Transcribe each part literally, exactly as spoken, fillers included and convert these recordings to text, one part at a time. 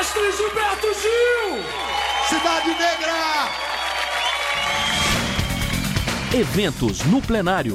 Mestre Gilberto Gil! Cidade Negra! Eventos no plenário.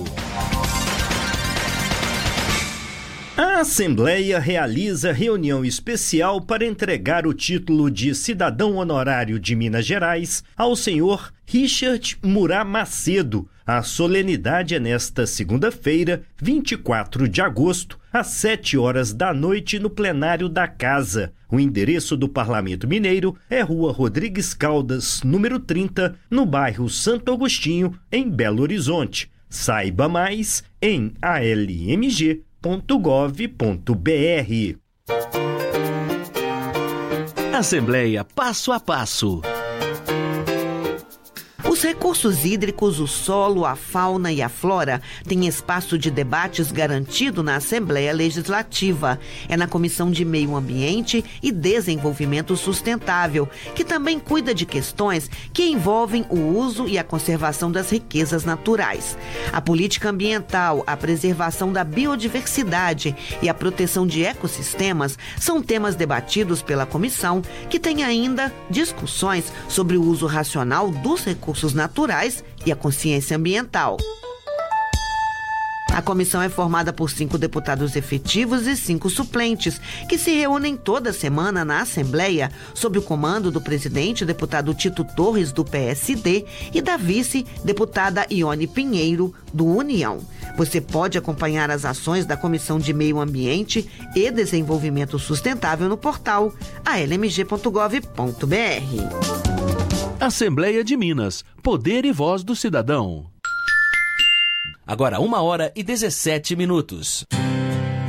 A Assembleia realiza reunião especial para entregar o título de cidadão honorário de Minas Gerais ao senhor Richard Murá Macedo. A solenidade é nesta segunda-feira, vinte e quatro de agosto, às sete horas da noite, no plenário da Casa. O endereço do Parlamento Mineiro é Rua Rodrigues Caldas, número trinta, no bairro Santo Agostinho, em Belo Horizonte. Saiba mais em a l m g ponto gov ponto b r. Assembleia Passo a Passo. Os recursos hídricos, o solo, a fauna e a flora têm espaço de debates garantido na Assembleia Legislativa. É na Comissão de Meio Ambiente e Desenvolvimento Sustentável, que também cuida de questões que envolvem o uso e a conservação das riquezas naturais. A política ambiental, a preservação da biodiversidade e a proteção de ecossistemas são temas debatidos pela comissão, que tem ainda discussões sobre o uso racional dos recursos naturais e a consciência ambiental. A comissão é formada por cinco deputados efetivos e cinco suplentes, que se reúnem toda semana na Assembleia, sob o comando do presidente, deputado Tito Torres, do P S D, e da vice, deputada Ione Pinheiro, do União. Você pode acompanhar as ações da Comissão de Meio Ambiente e Desenvolvimento Sustentável no portal a l m g ponto gov ponto b r. Assembleia de Minas. Poder e voz do cidadão. Agora uma hora e dezessete minutos.